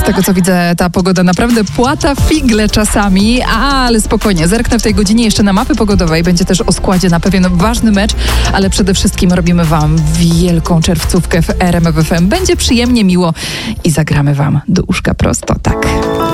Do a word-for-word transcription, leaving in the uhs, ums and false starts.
tego co widzę, ta pogoda naprawdę płata figle czasami, ale spokojnie, zerknę w tej godzinie jeszcze na mapy pogodowej. Będzie też o składzie na pewien ważny mecz, ale przede wszystkim robimy wam wielką czerwcówkę w R M F F M. Będzie przyjemnie, miło i zagramy wam do uszka prosto, tak.